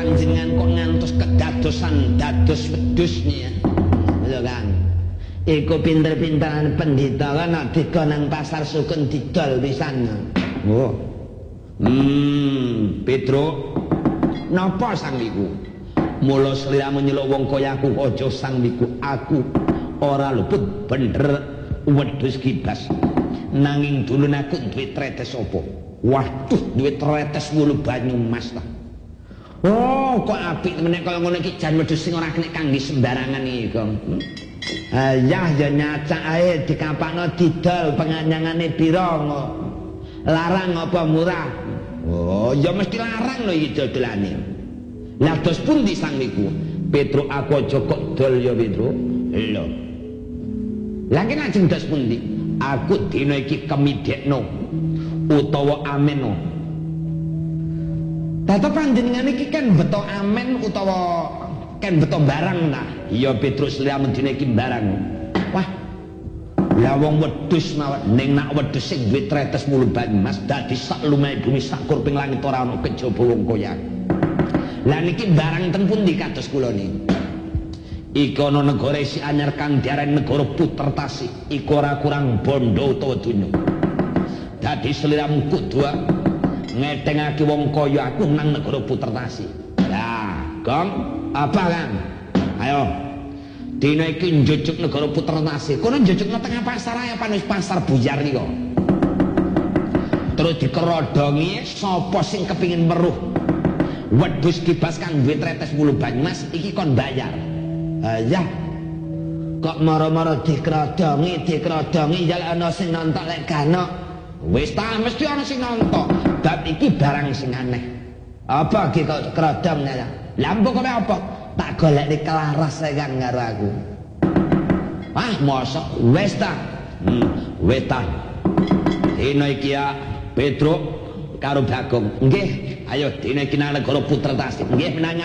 panjenengan kok ngantos kedadosan dados wedhusnya. Lho Kang. Iku pinter-pinteran pendhita kan nek dikon nang pasar sukun didol pisan. Oh. Pedro. Napa sang niku? Mula sliramu nyeluk wong kaya aku aja sang niku. Aku ora luput bener wedhus kibas. Nanging dulun aku duwe tretes apa? Waduh, duwe tretes wulu banyu mas ta. Oh, kok apik meneh kaya ngono iki jan wedhus sing ora kena kangge sembarangan iki, Kang. Ya nyacak ae dikapakno didol penganyangane pira kok. Larang apa murah? Oh, ya mesti larang lho iki dodolane. Lah dos pundi sang niku? Petro aku aja kok dol ya Petro. Lho. Lah kene ajeng dos pundi? Aku dina iki kemidekno utawa ameno. Dadi panjenengan iki kan beto amen utawa kan beto barang ta? Iya Petrus liam dina iki barang. Wah. Lah wong wedhus mawon ning nak wedhus sing duwe tretes mulu Banyumas dadi sak lumahe bumi sak kurping langit ora ana kejaba wong koyak. Lah niki barang ten pundi kados kula niki? Iku ana negara isi anyar kang diarani negara Putertasi. Iku ora kurang bondo utawa donya. Dadi sliramu kudu ngetengake wong kaya aku nang negara Putertasi. Lah, Gong, apa Kang? Ayo. Dina iki njujuk negara Putertasi. Kono njujukno tengah pasar ae apa wis pasar buyar iki kok. Terus dikerodongi sapa sing kepingin weruh wedhus kibas kang duwe tretes mulu Banyumas iki kon bayar. Ya. Kok mara-mara dikrodongi ya ana sing nontok lek gano. Wis ta mesti ana sing nontok. Bab iki barang sing aneh. Apa iki kok krodong ya? Lah mbok apa? Tak golekne kelaras Kang karo aku. Ah, mosok wis ta. Wis ta. Dina iki ya Pedro karo Bagong. Nggih, ayo dina iki nang negara Putertasi. Nggih menang